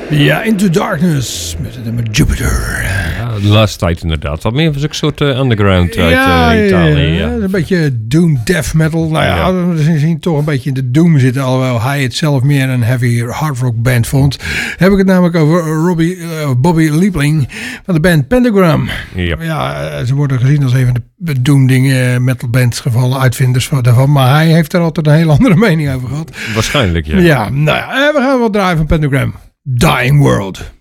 Ja, Into Darkness met het nummer Jupiter. Ja, de laatste tijd inderdaad. Wat meer van zo'n soort underground uit Italië. Ja. Een beetje doom death metal. Nou ja, we zien toch een beetje in de doom zitten. Alhoewel hij het zelf meer een heavy hard rock band vond. Heb ik het namelijk over Bobby Liebling van de band Pentagram. Yep. Ja, ze worden gezien als een van de doom metal bands gevallen, uitvinders daarvan. Maar hij heeft er altijd een heel andere mening over gehad. Waarschijnlijk, ja. Ja, nou ja, we gaan wel draaien van Pentagram. Dying World.